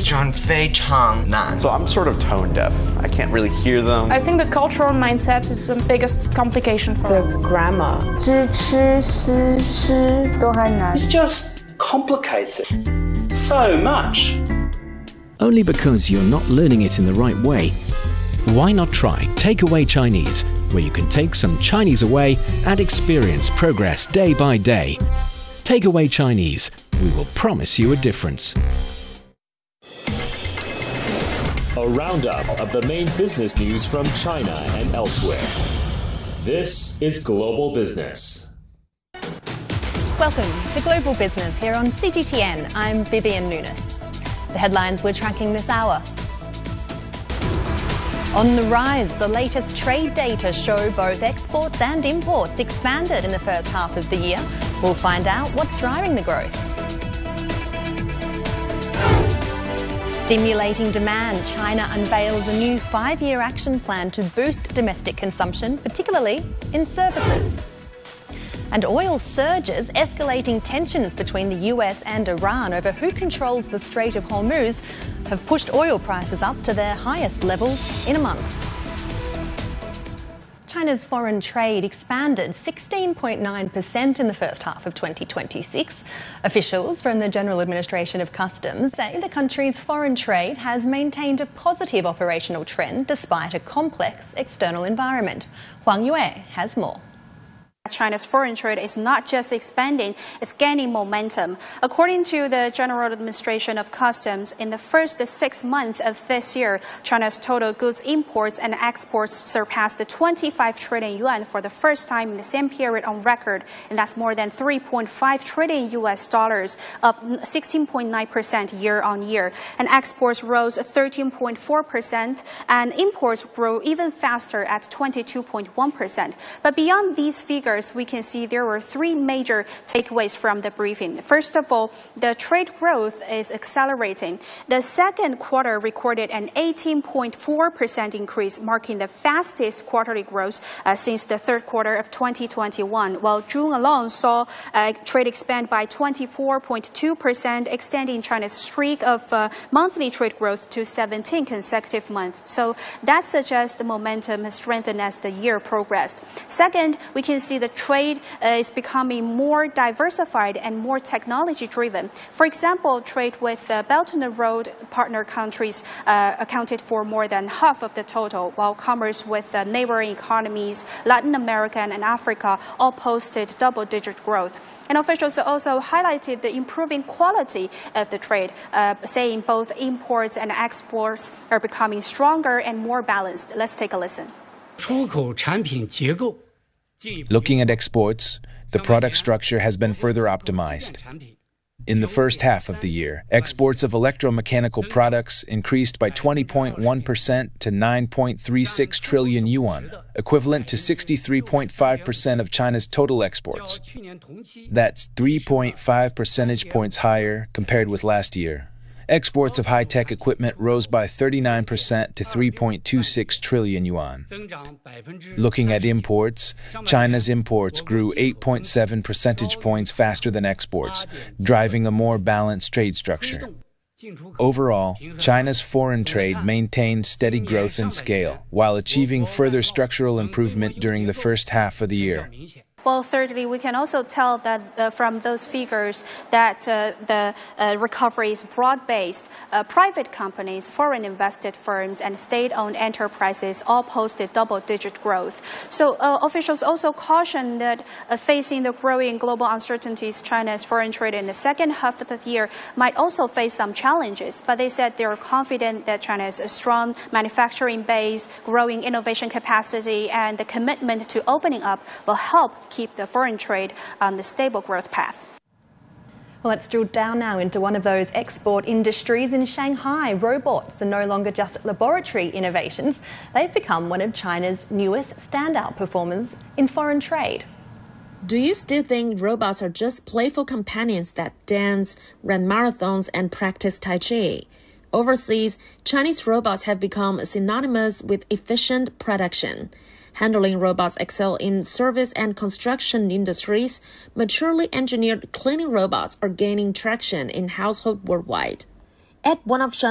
So I'm sort of tone deaf. I can't really hear them. I think the cultural mindset is the biggest complication for the grammar. 知吃思吃都还难。 It's just complicated so much. Only because you're not learning it in the right way. Why not try Takeaway Chinese, where you can take some Chinese away and experience progress day by day. Takeaway Chinese. We will promise you a difference. A roundup of the main business news from China and elsewhere. This is Global Business. Welcome to Global Business here on CGTN. I'm Vivian Nunes. The headlines we're tracking this hour. On the rise, the latest trade data show both exports and imports expanded in the first half of the year. We'll find out what's driving the growth. Stimulating demand, China unveils a new 5-year action plan to boost domestic consumption, particularly in services. And oil surges, escalating tensions between the US and Iran over who controls the Strait of Hormuz have pushed oil prices up to their highest levels in a month. China's foreign trade expanded 16.9% in the first half of 2026. Officials from the General Administration of Customs say the country's foreign trade has maintained a positive operational trend despite a complex external environment. Huang Yue has more. China's foreign trade is not just expanding, it's gaining momentum. According to the General Administration of Customs, in the first 6 months of this year, China's total goods imports and exports surpassed the 25 trillion yuan for the first time in the same period on record, and that's more than 3.5 trillion US dollars, up 16.9% year on year. And exports rose 13.4%, and imports grew even faster at 22.1%. But beyond these figures, we can see there were 3 major takeaways from the briefing. First of all, the trade growth is accelerating. The second quarter recorded an 18.4% increase, marking the fastest quarterly growth since the third quarter of 2021, while June alone saw trade expand by 24.2%, extending China's streak of monthly trade growth to 17 consecutive months. So that suggests the momentum has strengthened as the year progressed. Second, we can see the trade is becoming more diversified and more technology-driven. For example, trade with Belt and Road partner countries accounted for more than half of the total, while commerce with neighboring economies, Latin America and Africa all posted double-digit growth. And officials also highlighted the improving quality of the trade, saying both imports and exports are becoming stronger and more balanced. Let's take a listen. Looking at exports, the product structure has been further optimized. In the first half of the year, exports of electromechanical products increased by 20.1% to 9.36 trillion yuan, equivalent to 63.5% of China's total exports. That's 3.5 percentage points higher compared with last year. Exports of high-tech equipment rose by 39% to 3.26 trillion yuan. Looking at imports, China's imports grew 8.7 percentage points faster than exports, driving a more balanced trade structure. Overall, China's foreign trade maintained steady growth and scale, while achieving further structural improvement during the first half of the year. Well, thirdly, we can also tell that from those figures that the recovery is broad-based. Private companies, foreign invested firms, and state-owned enterprises all posted double-digit growth. So officials also cautioned that facing the growing global uncertainties, China's foreign trade in the second half of the year might also face some challenges. But they said they are confident that China's strong manufacturing base, growing innovation capacity, and the commitment to opening up will help keep the foreign trade on the stable growth path. Well, let's drill down now into one of those export industries in Shanghai. Robots are no longer just laboratory innovations. They've become one of China's newest standout performers in foreign trade. Do you still think robots are just playful companions that dance, run marathons, and practice Tai Chi? Overseas, Chinese robots have become synonymous with efficient production. Handling robots excel in service and construction industries. Maturely engineered cleaning robots are gaining traction in households worldwide. At one of